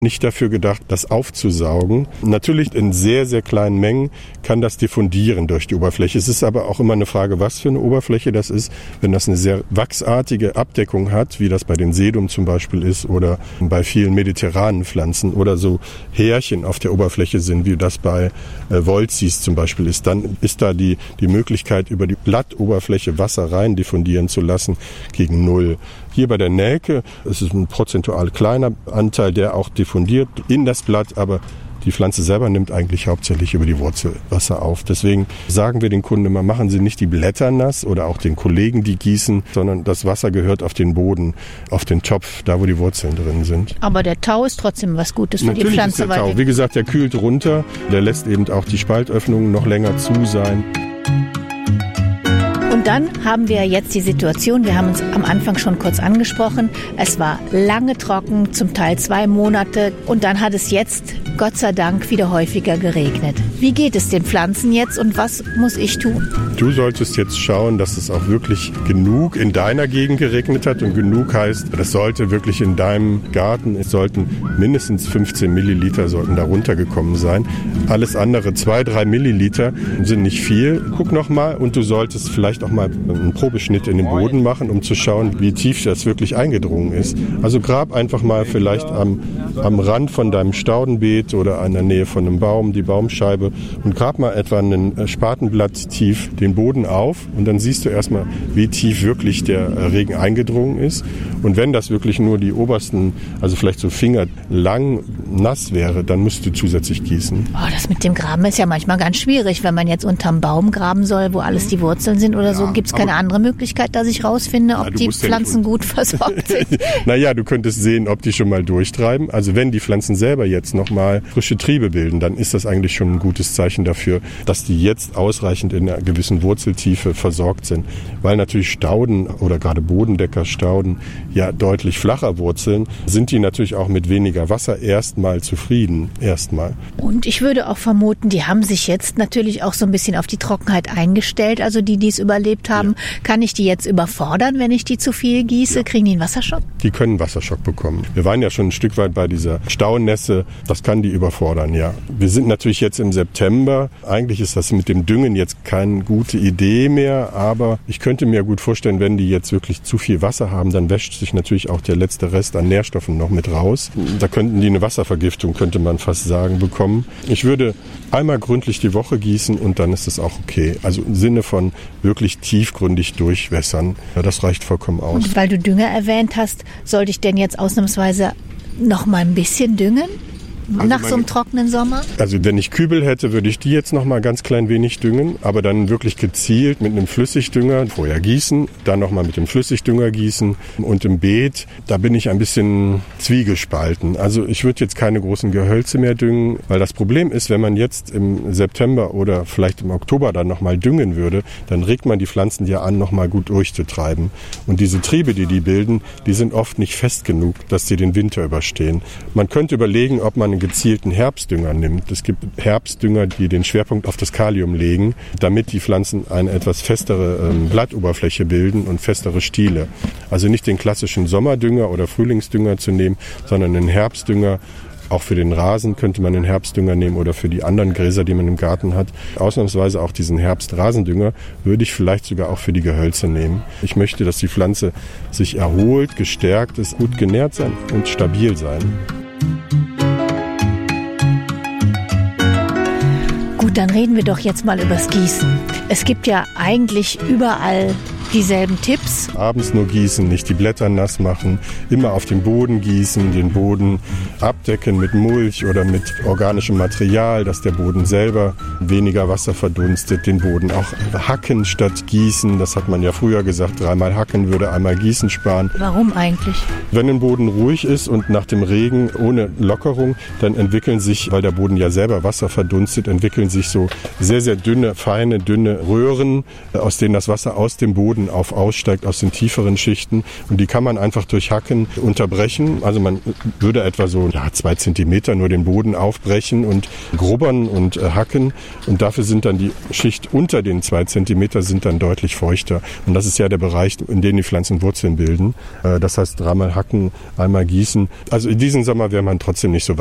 nicht dafür gedacht, das aufzusaugen. Natürlich in sehr, sehr kleinen Mengen kann das diffundieren durch die Oberfläche. Es ist aber auch immer eine Frage, was für eine Oberfläche das ist. Wenn das eine sehr wachsartige Abdeckung hat, wie das bei den Sedum zum Beispiel ist oder bei vielen mediterranen Pflanzen oder so Härchen auf der Oberfläche sind, wie das bei Voltzies zum Beispiel ist, dann ist da die Möglichkeit, über die Blattoberfläche Wasser rein diffundieren zu lassen gegen 0. Hier bei der Nelke ist es ein prozentual kleiner Anteil, der auch diffundiert in das Blatt, aber die Pflanze selber nimmt eigentlich hauptsächlich über die Wurzel Wasser auf. Deswegen sagen wir den Kunden immer, machen Sie nicht die Blätter nass oder auch den Kollegen, die gießen, sondern das Wasser gehört auf den Boden, auf den Topf, da wo die Wurzeln drin sind. Aber der Tau ist trotzdem was Gutes für die Pflanze. Ist der Tau. Wie gesagt, der kühlt runter, der lässt eben auch die Spaltöffnungen noch länger zu sein. Und dann haben wir jetzt die Situation, wir haben uns am Anfang schon kurz angesprochen, es war lange trocken, zum Teil 2 Monate und dann hat es jetzt, Gott sei Dank, wieder häufiger geregnet. Wie geht es den Pflanzen jetzt und was muss ich tun? Du solltest jetzt schauen, dass es auch wirklich genug in deiner Gegend geregnet hat und genug heißt, das sollte wirklich in deinem Garten, es sollten mindestens 15 Milliliter sollten da runtergekommen sein. Alles andere, 2-3 Milliliter sind nicht viel. Guck nochmal und du solltest vielleicht auch mal einen Probeschnitt in den Boden machen, um zu schauen, wie tief das wirklich eingedrungen ist. Also grab einfach mal vielleicht am Rand von deinem Staudenbeet oder in der Nähe von einem Baum, die Baumscheibe und grab mal etwa ein Spatenblatt tief den Boden auf und dann siehst du erstmal, wie tief wirklich der Regen eingedrungen ist. Und wenn das wirklich nur die obersten, also vielleicht so fingerlang nass wäre, dann musst du zusätzlich gießen. Oh, das mit dem Graben ist ja manchmal ganz schwierig, wenn man jetzt unterm Baum graben soll, wo alles die Wurzeln sind oder so. Gibt es keine andere Möglichkeit, dass ich rausfinde, ob die Pflanzen gut versorgt sind? Naja, du könntest sehen, ob die schon mal durchtreiben. Also wenn die Pflanzen selber jetzt nochmal frische Triebe bilden, dann ist das eigentlich schon ein gutes Zeichen dafür, dass die jetzt ausreichend in einer gewissen Wurzeltiefe versorgt sind. Weil natürlich Stauden oder gerade Bodendeckerstauden ja deutlich flacher wurzeln, sind die natürlich auch mit weniger Wasser erstmal zufrieden. Und ich würde auch vermuten, die haben sich jetzt natürlich auch so ein bisschen auf die Trockenheit eingestellt, also die es überlebt haben. Ja. Kann ich die jetzt überfordern, wenn ich die zu viel gieße? Ja. Kriegen die einen Wasserschock? Die können einen Wasserschock bekommen. Wir waren ja schon ein Stück weit bei dieser Staunässe. Das kann die überfordern, ja. Wir sind natürlich jetzt im September. Eigentlich ist das mit dem Düngen jetzt keine gute Idee mehr, aber ich könnte mir gut vorstellen, wenn die jetzt wirklich zu viel Wasser haben, dann wäscht sich natürlich auch der letzte Rest an Nährstoffen noch mit raus. Da könnten die eine Wasservergiftung, könnte man fast sagen, bekommen. Ich würde einmal gründlich die Woche gießen und dann ist es auch okay. Also im Sinne von wirklich tiefgründig durchwässern. Ja, das reicht vollkommen aus. Und weil du Dünger erwähnt hast, sollte ich denn jetzt ausnahmsweise noch mal ein bisschen düngen? Nach so einem trockenen Sommer? Also wenn ich Kübel hätte, würde ich die jetzt noch mal ganz klein wenig düngen, aber dann wirklich gezielt mit einem Flüssigdünger vorher gießen, dann noch mal mit dem Flüssigdünger gießen und im Beet, da bin ich ein bisschen zwiegespalten. Also ich würde jetzt keine großen Gehölze mehr düngen, weil das Problem ist, wenn man jetzt im September oder vielleicht im Oktober dann noch mal düngen würde, dann regt man die Pflanzen ja an, noch mal gut durchzutreiben. Und diese Triebe, die bilden, die sind oft nicht fest genug, dass sie den Winter überstehen. Man könnte überlegen, ob man einen gezielten Herbstdünger nimmt. Es gibt Herbstdünger, die den Schwerpunkt auf das Kalium legen, damit die Pflanzen eine etwas festere Blattoberfläche bilden und festere Stiele. Also nicht den klassischen Sommerdünger oder Frühlingsdünger zu nehmen, sondern einen Herbstdünger. Auch für den Rasen könnte man einen Herbstdünger nehmen oder für die anderen Gräser, die man im Garten hat. Ausnahmsweise auch diesen Herbstrasendünger würde ich vielleicht sogar auch für die Gehölze nehmen. Ich möchte, dass die Pflanze sich erholt, gestärkt ist, gut genährt sein und stabil sein. Gut, dann reden wir doch jetzt mal übers Gießen. Es gibt ja eigentlich überall dieselben Tipps. Abends nur gießen, nicht die Blätter nass machen, immer auf den Boden gießen, den Boden abdecken mit Mulch oder mit organischem Material, dass der Boden selber weniger Wasser verdunstet, den Boden auch hacken statt gießen. Das hat man ja früher gesagt, 3-mal hacken würde einmal Gießen sparen. Warum eigentlich? Wenn ein Boden ruhig ist und nach dem Regen ohne Lockerung, dann entwickeln sich, weil der Boden ja selber Wasser verdunstet, entwickeln sich so sehr, sehr dünne, feine, dünne Röhren, aus denen das Wasser aus dem Boden Boden aussteigt aus den tieferen Schichten. Und die kann man einfach durch Hacken unterbrechen. Also man würde etwa so 2 Zentimeter nur den Boden aufbrechen und grubbern und hacken. Und dafür sind dann die Schicht unter den 2 Zentimeter sind dann deutlich feuchter. Und das ist ja der Bereich, in dem die Pflanzen Wurzeln bilden. Das heißt, dreimal hacken, einmal gießen. Also in diesem Sommer wäre man trotzdem nicht so